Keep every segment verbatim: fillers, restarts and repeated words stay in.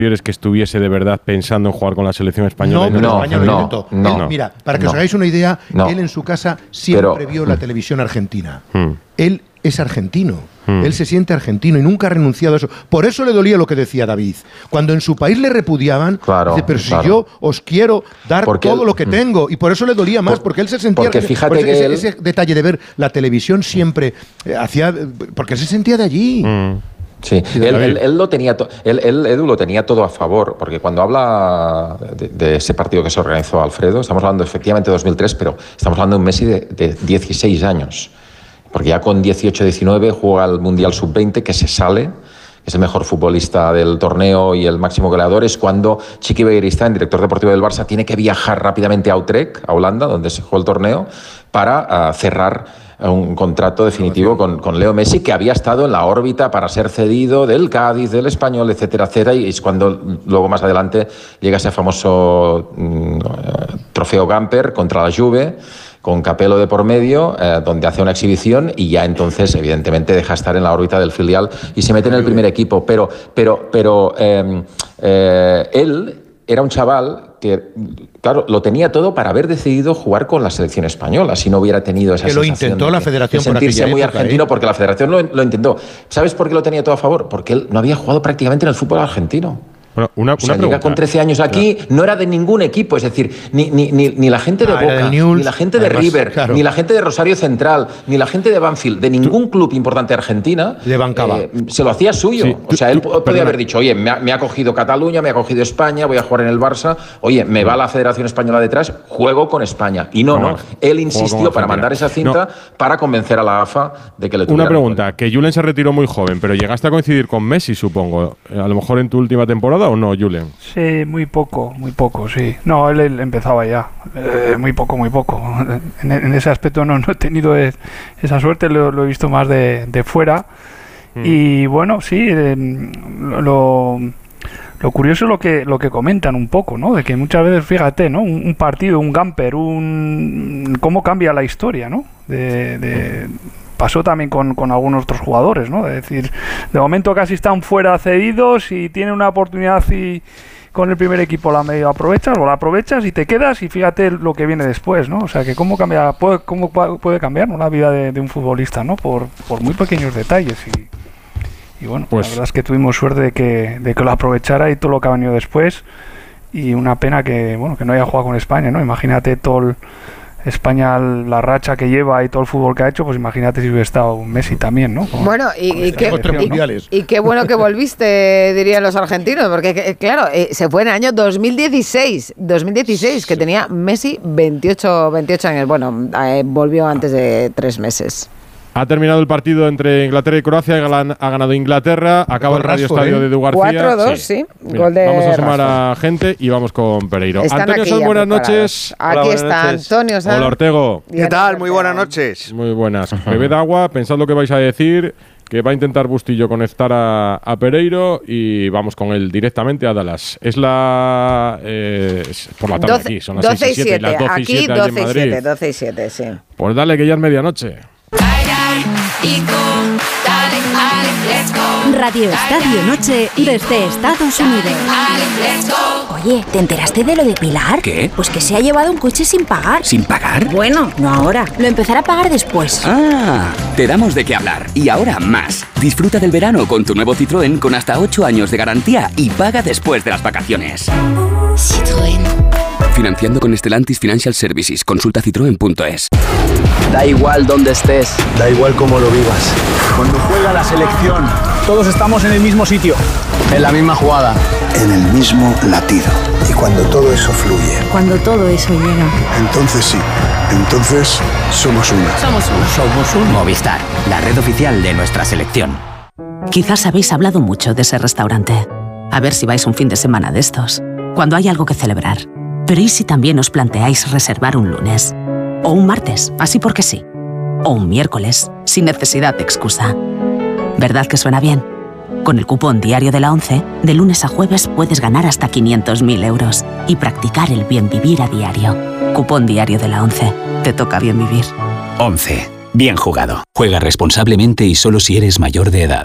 que estuviese de verdad pensando en jugar con la selección española. No, no, España no, lo no, intentó. no, él, mira, para que no, os hagáis una idea, no. él en su casa siempre Pero, vio la televisión argentina. Hmm. Él es argentino. Hmm. Él se siente argentino y nunca ha renunciado a eso. Por eso le dolía lo que decía David. Cuando en su país le repudiaban, claro, dice, pero si claro. yo os quiero dar Porque todo él, lo que tengo. Y por eso le dolía más, por, porque él se sentía... Porque fíjate pues que ese, él... ese detalle de ver la televisión siempre eh, hacía... Porque él se sentía de allí. Hmm. Sí, él, él, él lo tenía, to- él, él, Edu lo tenía todo a favor, porque cuando habla de, de ese partido que se organizó Alfredo, estamos hablando efectivamente de dos mil tres, pero estamos hablando de un Messi de, de dieciséis años, porque ya con dieciocho diecinueve juega el Mundial sub veinte, que se sale, es el mejor futbolista del torneo y el máximo goleador, es cuando Chiqui Begiristain, director deportivo del Barça, tiene que viajar rápidamente a Utrecht, a Holanda, donde se jugó el torneo, para uh, cerrar un contrato definitivo con, con Leo Messi, que había estado en la órbita para ser cedido del Cádiz, del Español, etcétera, etcétera, y es cuando luego más adelante llega ese famoso mm, trofeo Gamper contra la Juve, con Capello de por medio, eh, donde hace una exhibición y ya entonces evidentemente deja estar en la órbita del filial y se mete en el primer equipo, pero, pero, pero eh, eh, él era un chaval que, claro, lo tenía todo para haber decidido jugar con la selección española, si no hubiera tenido esa que lo sensación intentó de la que- federación de por sentirse aquella muy época, argentino, ¿eh? porque la federación lo, lo intentó. ¿Sabes por qué lo tenía todo a favor? Porque él no había jugado prácticamente en el fútbol argentino. Bueno, una, O sea, una llega pregunta. con trece años aquí, no era de ningún equipo, es decir, ni, ni, ni, ni la gente de Ah, era Boca, del Newell's, ni la gente de además, River, claro. ni la gente de Rosario Central, ni la gente de Banfield, de ningún club importante de Argentina, Le bancaba. eh, se lo hacía suyo. Sí, o sea, él tú- podía perdona. haber dicho, oye, me ha, me ha cogido Cataluña, me ha cogido España, voy a jugar en el Barça, oye, me va la Federación Española detrás, juego con España. Y no, No, no, él juego insistió con para Argentina. mandar esa cinta para convencer a la A F A de que le tuviera Una en pregunta, que Julen se retiró muy joven, pero llegaste a coincidir con Messi, supongo. A lo mejor en tu última temporada o no, Julen. Sí, muy poco, muy poco, sí. No, él, él empezaba ya. Eh, muy poco, muy poco. En, en ese aspecto no, no he tenido es- esa suerte, lo, lo he visto más de, de fuera. Mm. Y bueno, sí, eh, lo, lo curioso es lo que, lo que comentan un poco, ¿no? De que muchas veces, fíjate, ¿no? Un, un partido, un Gamper, un cómo cambia la historia, ¿no? De... de pasó también con, con algunos otros jugadores, ¿no? Es decir, de momento casi están fuera cedidos y tienen una oportunidad y con el primer equipo la medio aprovechas o la aprovechas y te quedas y fíjate lo que viene después, ¿no? O sea, que cómo cambia, puede, cómo puede cambiar, ¿no? La vida de, de un futbolista, ¿no? Por, por muy pequeños detalles y, y bueno, Pues- la verdad es que tuvimos suerte de que, de que lo aprovechara y todo lo que ha venido después y una pena que, bueno, que no haya jugado con España, ¿no? Imagínate todo el España, la racha que lleva y todo el fútbol que ha hecho, pues imagínate si hubiera estado Messi también, ¿no? Con- Bueno, y, y, qué, Otros y- mundiales. y qué bueno que volviste, dirían los argentinos, porque que- claro, eh, se fue en el año dos mil dieciséis, dos mil dieciséis, que tenía Messi veintiocho, veintiocho años. Bueno, eh, volvió antes de tres meses. Ha terminado el partido entre Inglaterra y Croacia, ha gan- ha ganado Inglaterra, acaba el Con Radio Rashford, Estadio ¿eh? de Edu García. cuatro dos, sí. Mira, Gol de vamos a sumar Rashford. a gente y vamos con Pereiro. Están Antonio aquí Sanz, ya buenas preparados. noches. Aquí Hola, buenas está noches. Antonio Sanz. Hola, Ortego. y ¿Qué tal? Álvaro Muy buenas Ortega. noches. Muy buenas. Bebed agua, pensad lo que vais a decir, que va a intentar Bustillo conectar a, a Pereiro y vamos con él directamente a Dallas. Es la... eh, es por la tarde aquí, son las doce seis y siete, las doce y aquí siete allí en doce y Madrid. siete, doce y siete, sí. Pues dale, que ya es medianoche. Radio Estadio Noche desde Estados Unidos. Oye, ¿te enteraste de lo de Pilar? ¿Qué? Pues que se ha llevado un coche sin pagar. ¿Sin pagar? Bueno, no ahora. Lo empezará a pagar después. Ah, te damos de qué hablar. Y ahora más. Disfruta del verano con tu nuevo Citroën con hasta ocho años de garantía y paga después de las vacaciones. Citroën. Financiando con Stellantis Financial Services. Consulta citroen punto es. Da igual dónde estés, da igual cómo lo vivas. Cuando juega la selección, todos estamos en el mismo sitio, en la misma jugada, en el mismo latido. Y cuando todo eso fluye, Cuando todo eso llega. entonces sí, entonces somos una. Somos uno. somos un Movistar, la red oficial de nuestra selección. Quizás habéis hablado mucho de ese restaurante. A ver si vais un fin de semana de estos, cuando hay algo que celebrar. Pero ¿y si también os planteáis reservar un lunes? O un martes, así porque sí. O un miércoles, sin necesidad de excusa. ¿Verdad que suena bien? Con el cupón Diario de la ONCE, de lunes a jueves puedes ganar hasta quinientos mil euros y practicar el bien vivir a diario. Cupón Diario de la ONCE. Te toca bien vivir. once. Bien jugado. Juega responsablemente y solo si eres mayor de edad.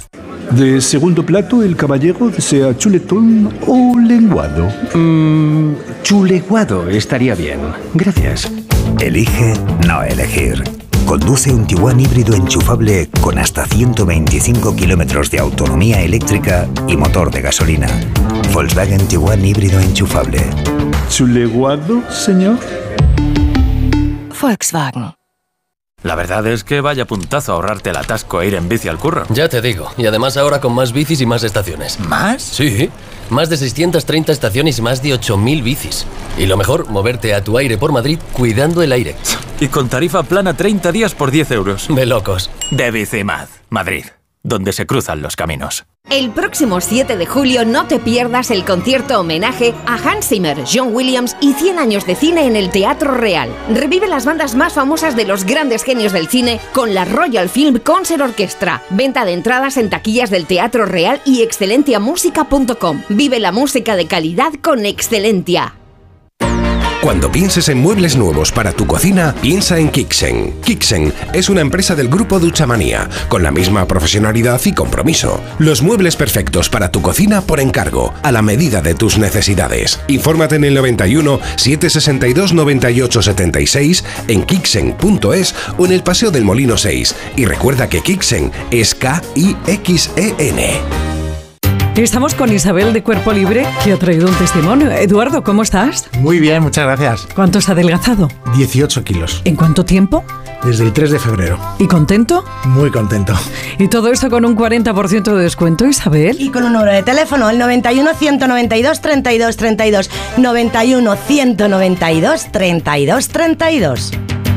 De segundo plato, el caballero desea chuletón o lenguado. Mmm, chuleguado estaría bien. Gracias. Elige no elegir. Conduce un Tiguan híbrido enchufable con hasta ciento veinticinco kilómetros de autonomía eléctrica y motor de gasolina. Volkswagen Tiguan híbrido enchufable. ¿Chuleguado, señor? Volkswagen. La verdad es que vaya puntazo ahorrarte el atasco e ir en bici al curro. Ya te digo, y además ahora con más bicis y más estaciones. ¿Más? Sí, más de seiscientas treinta estaciones y más de ocho mil bicis. Y lo mejor, moverte a tu aire por Madrid cuidando el aire. Y con tarifa plana treinta días por diez euros. De locos. De Bicimad, Madrid, donde se cruzan los caminos. El próximo siete de julio no te pierdas el concierto homenaje a Hans Zimmer, John Williams y cien años de cine en el Teatro Real. Revive las bandas más famosas de los grandes genios del cine con la Royal Film Concert Orchestra. Venta de entradas en taquillas del Teatro Real y excelentia música punto com. Vive la música de calidad con Excelentia. Cuando pienses en muebles nuevos para tu cocina, piensa en Kixen. Kixen es una empresa del grupo Duchamanía, con la misma profesionalidad y compromiso. Los muebles perfectos para tu cocina por encargo, a la medida de tus necesidades. Infórmate en el noventa y uno, setecientos sesenta y dos, noventa y ocho setenta y seis, en kixen punto es o en el Paseo del Molino seis. Y recuerda que Kixen es K I X E N. Estamos con Isabel de Cuerpo Libre, que ha traído un testimonio. Eduardo, ¿cómo estás? Muy bien, muchas gracias. ¿Cuánto has adelgazado? dieciocho kilos. ¿En cuánto tiempo? Desde el tres de febrero. ¿Y contento? Muy contento. Y todo esto con un cuarenta por ciento de descuento, Isabel. Y con un número de teléfono, el noventa y uno, ciento noventa y dos, treinta y dos, treinta y dos. noventa y uno, ciento noventa y dos, treinta y dos, treinta y dos.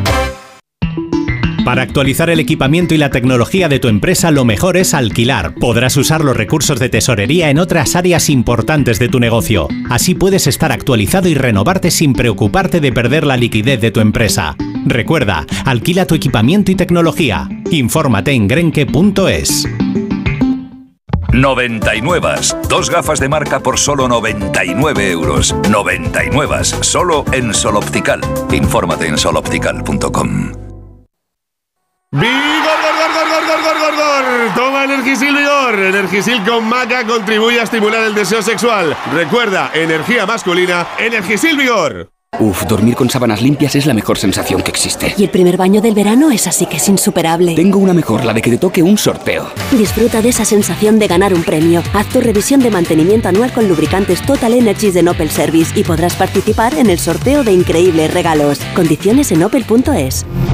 Para actualizar el equipamiento y la tecnología de tu empresa, lo mejor es alquilar. Podrás usar los recursos de tesorería en otras áreas importantes de tu negocio. Así puedes estar actualizado y renovarte sin preocuparte de perder la liquidez de tu empresa. Recuerda, alquila tu equipamiento y tecnología. Infórmate en grenke punto es. noventa y nueve. Dos gafas de marca por solo noventa y nueve euros. noventa y nueve. Solo en Sol Optical. Infórmate en sol optical punto com. ¡Vigor, gor, gor, gor, gor, gor, gor, gor! Toma Energisil Vigor. Energisil con maca contribuye a estimular el deseo sexual. Recuerda, energía masculina, Energisil Vigor. Uf, dormir con sábanas limpias es la mejor sensación que existe. Y el primer baño del verano es así que es insuperable. Tengo una mejor, la de que te toque un sorteo. Disfruta de esa sensación de ganar un premio. Haz tu revisión de mantenimiento anual con lubricantes Total Energies de Opel Service y podrás participar en el sorteo de increíbles regalos. Condiciones en opel punto es.